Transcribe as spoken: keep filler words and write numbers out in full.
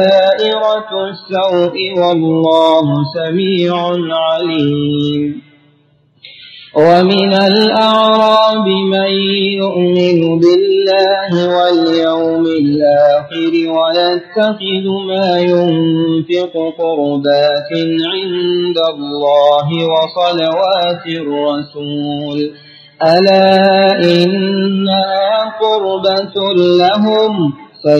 دائرة السوء والله سميع عليم. ومن الأعراب من يؤمن بالله واليوم الآخر ويتخذ ما ينفق قربات عند الله وصلوات الرسول ألا إنها قربة لهم